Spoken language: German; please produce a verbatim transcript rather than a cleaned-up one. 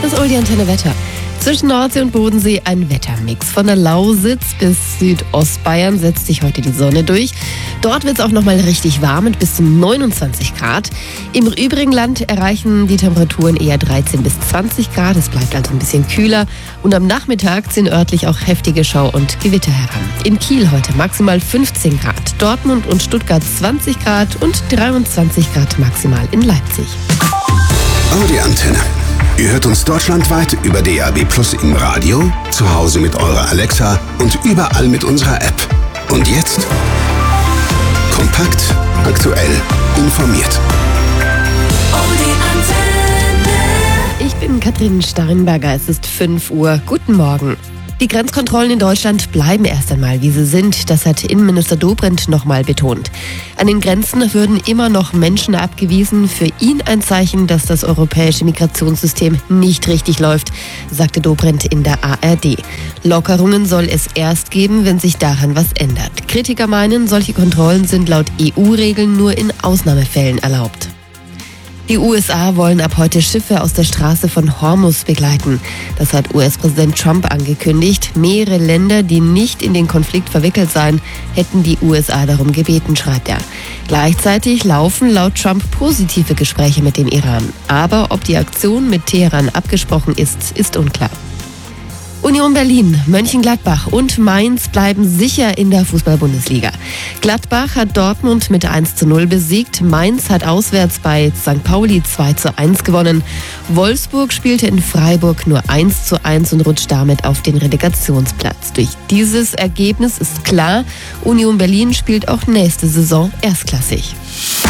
Das Oldie Antenne Wetter. Zwischen Nordsee und Bodensee ein Wettermix. Von der Lausitz bis Südostbayern setzt sich heute die Sonne durch. Dort wird es auch nochmal richtig warm mit bis zu neunundzwanzig Grad. Im übrigen Land erreichen die Temperaturen eher dreizehn bis zwanzig Grad. Es bleibt also ein bisschen kühler. Und am Nachmittag ziehen örtlich auch heftige Schau- und Gewitter heran. In Kiel heute maximal fünfzehn Grad. Dortmund und Stuttgart zwanzig Grad und dreiundzwanzig Grad maximal in Leipzig. Oldie Antenne. Ihr hört uns deutschlandweit über D A B Plus im Radio, zu Hause mit eurer Alexa und überall mit unserer App. Und jetzt kompakt, aktuell, informiert. Ich bin Katrin Starrenberger, es ist fünf Uhr. Guten Morgen. Die Grenzkontrollen in Deutschland bleiben erst einmal, wie sie sind. Das hat Innenminister Dobrindt nochmal betont. An den Grenzen würden immer noch Menschen abgewiesen. Für ihn ein Zeichen, dass das europäische Migrationssystem nicht richtig läuft, sagte Dobrindt in der A R D. Lockerungen soll es erst geben, wenn sich daran was ändert. Kritiker meinen, solche Kontrollen sind laut E U-Regeln nur in Ausnahmefällen erlaubt. Die U S A wollen ab heute Schiffe aus der Straße von Hormuz begleiten. Das hat U S-Präsident Trump angekündigt. Mehrere Länder, die nicht in den Konflikt verwickelt seien, hätten die U S A darum gebeten, schreibt er. Gleichzeitig laufen laut Trump positive Gespräche mit dem Iran. Aber ob die Aktion mit Teheran abgesprochen ist, ist unklar. Union Berlin, Mönchengladbach und Mainz bleiben sicher in der Fußball-Bundesliga. Gladbach hat Dortmund mit eins zu null besiegt. Mainz hat auswärts bei Sankt Pauli zwei zu eins gewonnen. Wolfsburg spielte in Freiburg nur eins zu eins und rutscht damit auf den Relegationsplatz. Durch dieses Ergebnis ist klar, Union Berlin spielt auch nächste Saison erstklassig.